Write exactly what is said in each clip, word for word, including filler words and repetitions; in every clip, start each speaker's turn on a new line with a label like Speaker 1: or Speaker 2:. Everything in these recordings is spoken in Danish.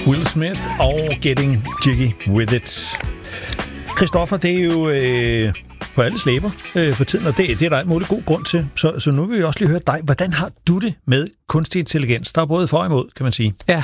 Speaker 1: Will Smith og Getting Jiggy With It. Christoffer, det er jo øh, på alle slæber øh, for tiden, og det, det er der alt muligt god grund til. Så, så nu vil vi også lige høre dig. Hvordan har du det med kunstig intelligens? Der er både for og imod, kan man sige.
Speaker 2: Ja.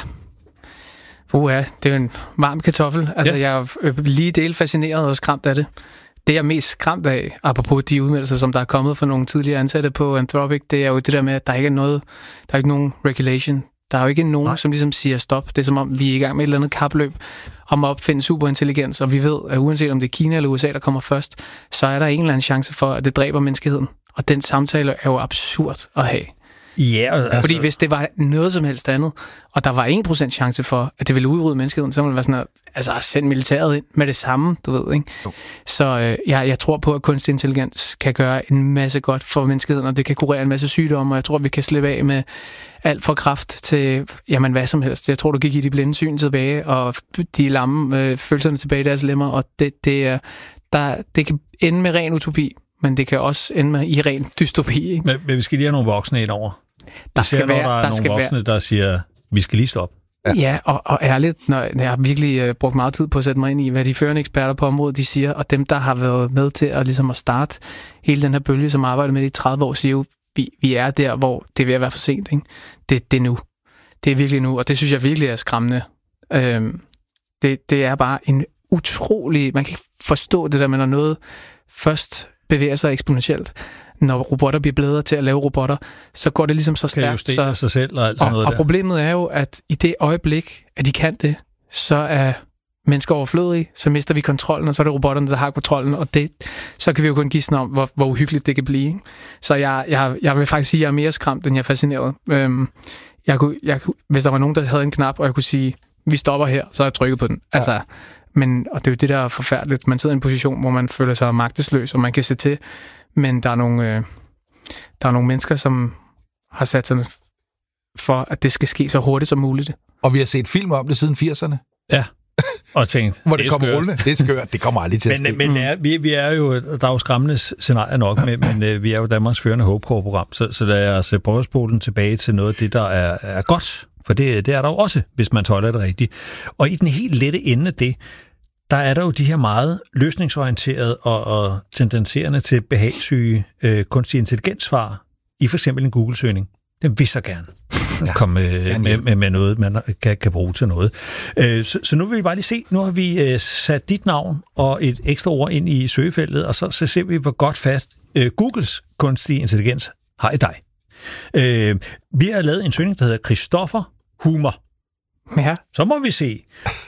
Speaker 2: Uha, det er jo en varm kartoffel. Altså, ja. Jeg er lige del fascineret og skræmt af det. Det, jeg er mest skræmt af, apropos de udmeldelser, som der er kommet fra nogle tidligere ansatte på Anthropic, det er jo det der med, at der ikke er noget, der er ikke nogen regulation. Der er jo ikke nogen, Nej. som ligesom siger stop. Det er som om, vi er i gang med et eller andet kapløb om at opfinde superintelligens, og vi ved, at uanset om det er Kina eller U S A, der kommer først, så er der en eller anden chance for, at det dræber menneskeheden. Og den samtale er jo absurd at have.
Speaker 1: Ja, altså...
Speaker 2: Fordi hvis det var noget som helst andet, og der var en procent chance for, at det ville udrydde menneskeheden, så ville det være sådan noget, altså send militæret ind med det samme, du ved, ikke? Jo. Så øh, jeg, jeg tror på, at kunstig intelligens kan gøre en masse godt for menneskeheden, og det kan kurere en masse sygdomme, og jeg tror, vi kan slippe af med alt fra kræft til, jamen hvad som helst. Jeg tror, du kan give de blinde syn tilbage, og de lamme øh, følelserne tilbage i deres lemmer, og det, det, er, der, det kan ende med ren utopi. Men det kan også ende med i ren dystopi. Ikke?
Speaker 1: Men, men vi skal lige have nogle voksne ind over. Der skal ser, være, når der er der nogle voksne, være... der siger, vi skal lige stoppe.
Speaker 2: Ja, ja og, og ærligt, når jeg har virkelig uh, brugt meget tid på at sætte mig ind i, hvad de førende eksperter på området, de siger, og dem, der har været med til at, ligesom at starte hele den her bølge, som arbejder med det i tredive år, siger jo, vi, vi er der, hvor det er ved at være for sent. Ikke? Det, det er nu. Det er virkelig nu, og det synes jeg virkelig er skræmmende. Øhm, det, det er bare en utrolig... Man kan ikke forstå det der, men når noget først bevæger sig eksponentielt. Når robotter bliver bedre til at lave robotter, så går det ligesom så stærkt.
Speaker 1: Kan justere sig selv og alt sådan
Speaker 2: og,
Speaker 1: noget
Speaker 2: og
Speaker 1: der.
Speaker 2: problemet er jo, at i det øjeblik, at de kan det, så er mennesker overflødige, så mister vi kontrollen, og så er det robotterne, der har kontrollen, og det, så kan vi jo kun gisne om, hvor, hvor uhyggeligt det kan blive. Ikke? Så jeg, jeg, jeg vil faktisk sige, at jeg er mere skræmt, end jeg er fascineret. Øhm, jeg kunne, jeg, hvis der var nogen, der havde en knap, og jeg kunne sige, vi stopper her, så har jeg trykket på den. Ja. Altså, men, og det er jo det, der er forfærdeligt. Man sidder i en position, hvor man føler sig magtesløs, og man kan se til, men der er nogle, øh, der er nogle mennesker, som har sat sig for, at det skal ske så hurtigt som muligt.
Speaker 3: Og vi har set film om det siden firserne.
Speaker 1: Ja, og tænkt,
Speaker 3: hvor det, det kommer rullende. Det er skørt. Det kommer aldrig til at
Speaker 1: men,
Speaker 3: ske.
Speaker 1: Men er, vi, vi er jo, der er jo skræmmende scenarier nok, men, men øh, vi er jo Danmarks førende HopeCore-program, så, så lad os prøve at spole den tilbage til noget af det, der er, er godt. For det, det er der jo også, hvis man tøjler det rigtigt. Og i den helt lette ende af det, der er der jo de her meget løsningsorienterede og, og tendenserende til behagssyge øh, kunstig intelligensvar i for eksempel en Google-søgning. Den vil så gerne ja, komme med, med, med, med noget, man kan, kan bruge til noget. Øh, så, så nu vil vi bare lige se, nu har vi øh, sat dit navn og et ekstra ord ind i søgefeltet, og så, så ser vi, hvor godt fast øh, Googles kunstig intelligens har i dig. Øh, vi har lavet en søgning, der hedder Christoffer Humor.
Speaker 2: Ja. Så
Speaker 1: må vi se.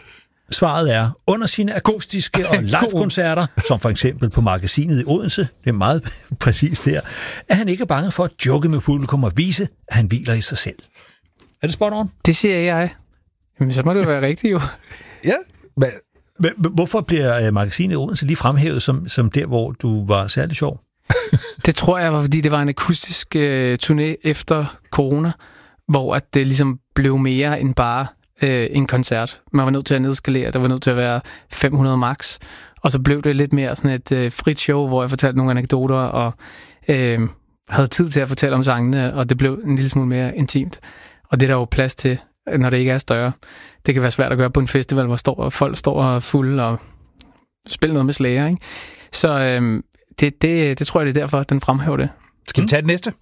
Speaker 1: Svaret er, under sine akustiske og live-koncerter, som for eksempel på Magasinet i Odense, det er meget præcis der, er han ikke bange for at joke med publikum og vise, at han hviler i sig selv. Er det spot on?
Speaker 2: Det siger jeg. Jamen, så må det jo være rigtigt jo.
Speaker 3: Ja. Men...
Speaker 1: Hvorfor bliver Magasinet i Odense lige fremhævet som, som der, hvor du var særlig sjov?
Speaker 2: Det tror jeg var, fordi det var en akustisk øh, turné efter corona, hvor at det ligesom blev mere end bare øh, en koncert. Man var nødt til at nedskalere, der var nødt til at være fem hundrede max, og så blev det lidt mere sådan et øh, frit show, hvor jeg fortalte nogle anekdoter, og øh, havde tid til at fortælle om sangene, og det blev en lille smule mere intimt. Og det er der jo plads til, når det ikke er større. Det kan være svært at gøre på en festival, hvor står, folk står og fulde og spiller noget med slager, ikke? Så øh, det, det, det tror jeg, det er derfor, den fremhæver det.
Speaker 3: Skal vi tage det næste?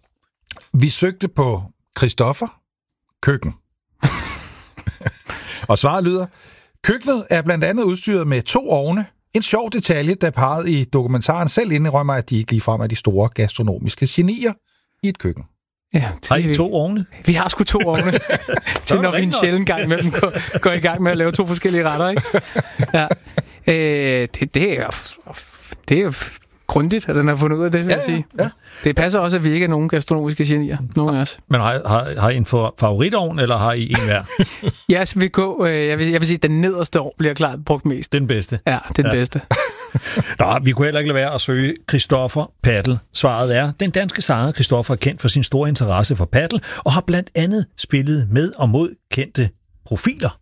Speaker 3: Vi søgte på Christoffer køkken. Og svaret lyder, køkkenet er blandt andet udstyret med to ovne. En sjov detalje, der parret i dokumentaren selv indrømmer, at de ikke ligefrem er de store gastronomiske genier i et køkken.
Speaker 2: Ja,
Speaker 1: har I to ovne?
Speaker 2: Vi har sgu to ovne. Til når vi en sjældent gang med dem går, går i gang med at lave to forskellige retter, ikke? Ja. Øh, det, det er det er jo grundigt, at den har fundet ud af det, vil ja, jeg sige. Ja, ja. Det passer også, at vi ikke er nogen gastronomiske genier. Nogen af os.
Speaker 1: Men har, har, har I en favoritovn, eller har I en hver?
Speaker 2: Ja, så vi går, øh, jeg, vil, jeg vil sige, at den nederste ovn bliver klart brugt mest.
Speaker 1: Den bedste?
Speaker 2: Ja, den ja. bedste.
Speaker 1: Nå, vi kunne heller ikke lade være at søge Christoffer Paddle. Svaret er, den danske sanger Christoffer er kendt for sin store interesse for paddle, og har blandt andet spillet med og mod kendte profiler